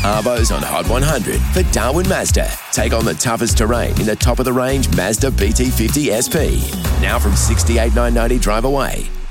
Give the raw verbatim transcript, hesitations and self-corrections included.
Arbo's on Hot one hundred for Darwin Mazda. Take on the toughest terrain in the top-of-the-range Mazda B T fifty S P. Now from sixty-eight thousand nine hundred ninety drive away.